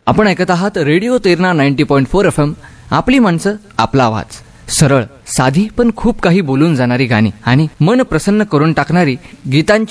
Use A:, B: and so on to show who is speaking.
A: आपण ऐकत आहात रेडिओ तेरणा 90.4 FM. आपली माणसं, आपला आवाज. सरळ, साधी पण खूप काही बोलून जाणारी गाणी आणि मन प्रसन्न करून टाकणारी गीतांची